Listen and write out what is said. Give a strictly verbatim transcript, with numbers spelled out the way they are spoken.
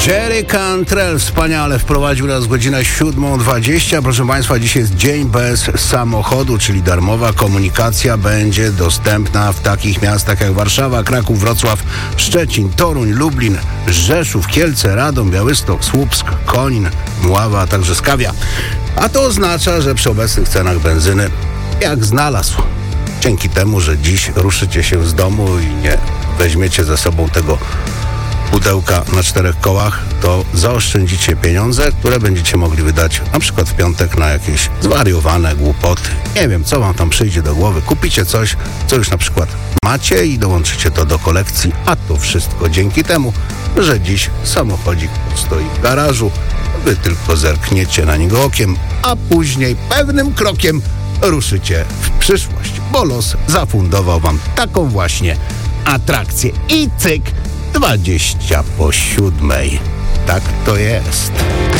Jerry Cantrell wspaniale wprowadził nas godzinę siódma dwadzieścia. Proszę Państwa, dziś jest dzień bez samochodu, czyli darmowa komunikacja będzie dostępna w takich miastach jak Warszawa, Kraków, Wrocław, Szczecin, Toruń, Lublin, Rzeszów, Kielce, Radom, Białystok, Słupsk, Konin, Mława, a także Skawia. A to oznacza, że przy obecnych cenach benzyny jak znalazł. Dzięki temu, że dziś ruszycie się z domu i nie weźmiecie ze sobą tego pudełka na czterech kołach, to zaoszczędzicie pieniądze, które będziecie mogli wydać na przykład w piątek na jakieś zwariowane głupoty. Nie wiem, co wam tam przyjdzie do głowy. Kupicie coś, co już na przykład macie i dołączycie to do kolekcji, a to wszystko dzięki temu, że dziś samochodzik stoi w garażu. Wy tylko zerkniecie na niego okiem, a później pewnym krokiem ruszycie w przyszłość, bo los zafundował wam taką właśnie atrakcję. I cyk, dwadzieścia po siódmej. Tak to jest.